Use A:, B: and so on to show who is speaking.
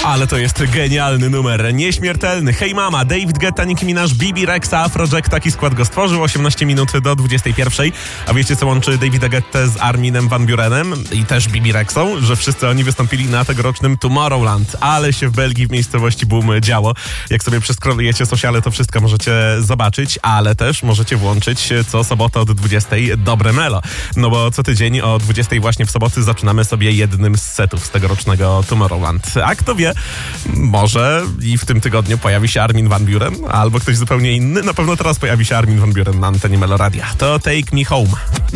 A: Ale to jest genialny numer, nieśmiertelny. Hey Mama, David Guetta, Nicki Minaj, Bibi Rexa, Afrojack, taki skład go stworzył. 18 minut do 21. A wiecie, co łączy Davida Guettę z Arminem van Burenem i też Bibi Rexą? Że wszyscy oni wystąpili na tegorocznym Tomorrowland. Ale się w Belgii w miejscowości Boom działo. Jak sobie przeskrolujecie sociale, to wszystko możecie zobaczyć, ale też możecie włączyć co sobotę od 20 dobre melo. No bo co tydzień o 20 właśnie w soboty zaczynamy sobie jednym z setów z tegorocznego Tomorrowland. A kto wie, może i w tym tygodniu pojawi się Armin van Buuren, albo ktoś zupełnie inny. Na pewno teraz pojawi się Armin van Buuren na antenie Meloradia. To Take Me Home.